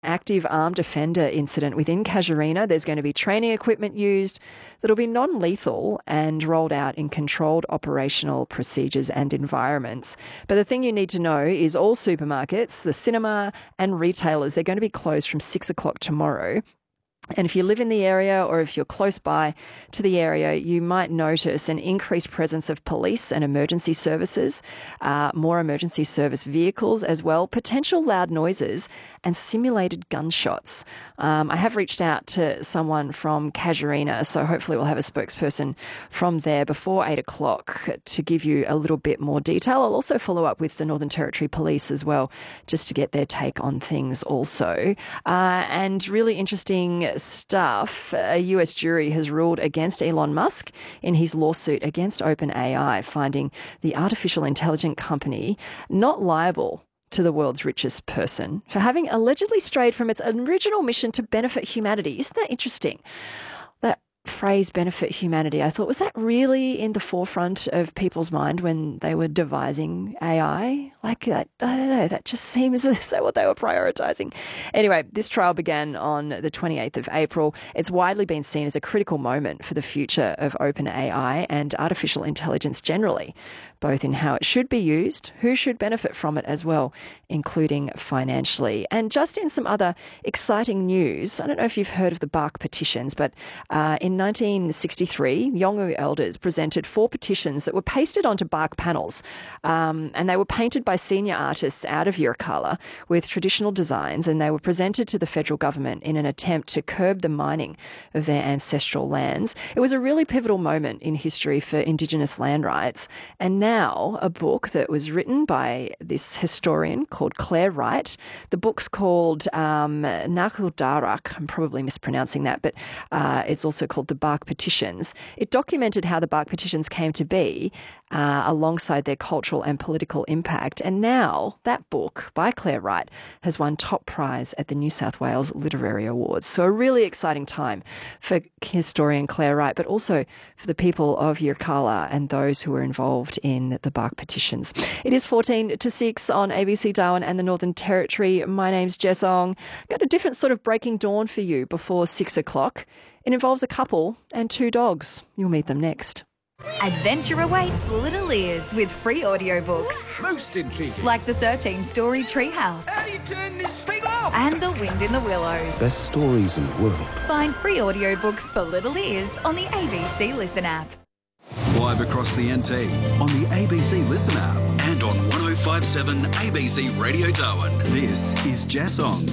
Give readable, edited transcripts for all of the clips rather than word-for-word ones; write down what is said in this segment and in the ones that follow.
active armed offender incident within Casuarina. There's going to be training equipment used that'll be non-lethal and rolled out in controlled operational procedures and environments. But the thing you need to know is all supermarkets, the cinema and retailers, they're going to be closed from 6 o'clock tomorrow. And if you live in the area or if you're close by to the area, you might notice an increased presence of police and emergency services, more emergency service vehicles as well, potential loud noises and simulated gunshots. I have reached out to someone from Casuarina, so hopefully we'll have a spokesperson from there before 8 o'clock to give you a little bit more detail. I'll also follow up with the Northern Territory Police as well, just to get their take on things also. And really interesting stuff. A US jury has ruled against Elon Musk in his lawsuit against OpenAI, finding the artificial intelligence company not liable to the world's richest person for having allegedly strayed from its original mission to benefit humanity. Isn't that interesting? That phrase, benefit humanity, I thought, was that really in the forefront of people's mind when they were devising AI? Like, I don't know, that just seems as though what they were prioritising. Anyway, this trial began on the 28th of April. It's widely been seen as a critical moment for the future of OpenAI and artificial intelligence generally, both in how it should be used, who should benefit from it as well, including financially. And just in some other exciting news, I don't know if you've heard of the Bark petitions, but in 1963, Yolngu elders presented 4 petitions that were pasted onto bark panels, and they were painted by senior artists out of Yirrkala with traditional designs, and they were presented to the federal government in an attempt to curb the mining of their ancestral lands. It was a really pivotal moment in history for Indigenous land rights, and now a book that was written by this historian called Claire Wright. The book's called Nakul Darak. I'm probably mispronouncing that, but it's also called The Bark Petitions. It documented how the Bark Petitions came to be alongside their cultural and political impact. And now that book by Claire Wright has won top prize at the New South Wales Literary Awards. So a really exciting time for historian Claire Wright, but also for the people of Yirrkala and those who were involved in the Bark Petitions. It is 14 to 6 on ABC Darwin and the Northern Territory. My name's Jess Ong. Got a different sort of breaking dawn for you before 6 o'clock. It involves a couple and 2 dogs. You'll meet them next. Adventure awaits Little Ears with free audiobooks. Most intriguing. Like the 13-story Treehouse. How do you turn this thing off? And The Wind in the Willows. Best stories in the world. Find free audiobooks for Little Ears on the ABC Listen app. Live across the NT on the ABC Listen app and on 105.7 ABC Radio Darwin. This is Jess Ong.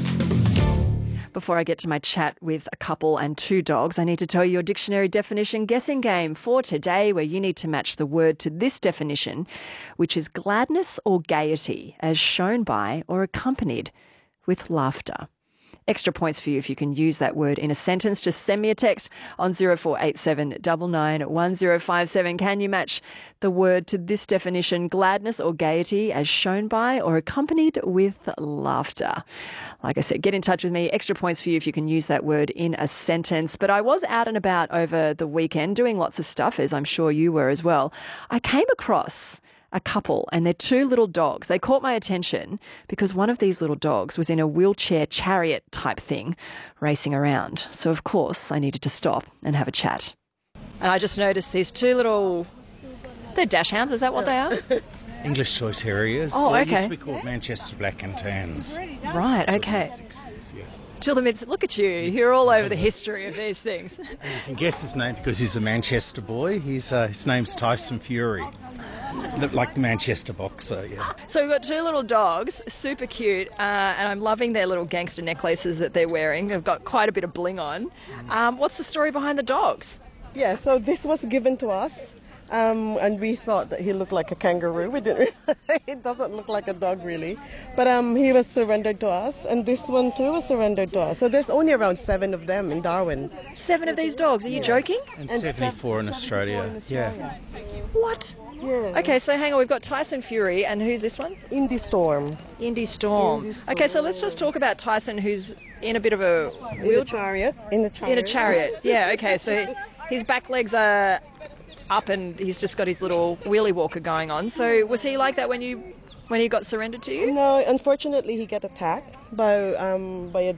Before I get to my chat with a couple and 2 dogs, I need to tell you your dictionary definition guessing game for today, where you need to match the word to this definition, which is gladness or gaiety, as shown by or accompanied with laughter. Extra points for you if you can use that word in a sentence. Just send me a text on 0487 991057. Can you match the word to this definition, gladness or gaiety, as shown by or accompanied with laughter? Like I said, get in touch with me. Extra points for you if you can use that word in a sentence. But I was out and about over the weekend doing lots of stuff, as I'm sure you were as well. I came across a couple and their 2 little dogs. They caught my attention because one of these little dogs was in a wheelchair chariot type thing racing around. So, of course, I needed to stop and have a chat. And I just noticed these 2 little... They're dachshunds, is that what they are? English Toy Terriers. Oh, okay. Used to be called Manchester Black and Tans. Right, okay. Till the mid... Look at you. You're all over the history of these things. You can guess his name because he's a Manchester boy. His name's Tyson Fury. Like the Manchester boxer, yeah. So we've got 2 little dogs, super cute, and I'm loving their little gangster necklaces that they're wearing. They've got quite a bit of bling on. What's the story behind the dogs? Yeah, so this was given to us, and we thought that he looked like a kangaroo. We didn't. It doesn't look like a dog, really. But he was surrendered to us, and this one, too, was surrendered to us. So there's only around 7 of them in Darwin. 7 of these dogs? Are you joking? And 74 in Australia, yeah. What? Yeah. Okay, so hang on, we've got Tyson Fury, and who's this one? Indy Storm. Indy Storm. Okay, so let's just talk about Tyson, who's in a bit of a wheelchair. In a chariot. Yeah, okay, so his back legs are up and he's just got his little wheelie walker going on. So was he like that when he got surrendered to you? No, unfortunately he got attacked by a